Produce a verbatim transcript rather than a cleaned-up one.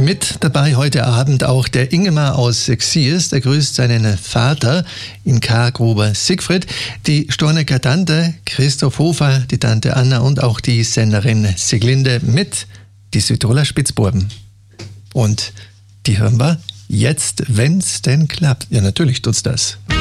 Mit dabei heute Abend auch der Ingemar aus Sexiers, der grüßt seinen Vater in Kargruber Siegfried, die Stornecker Tante Christoph Hofer, die Tante Anna und auch die Sennerin Siglinde mit die Südtiroler Spitzbuben. Und die hören wir jetzt, wenn's denn klappt. Ja, natürlich tut's das.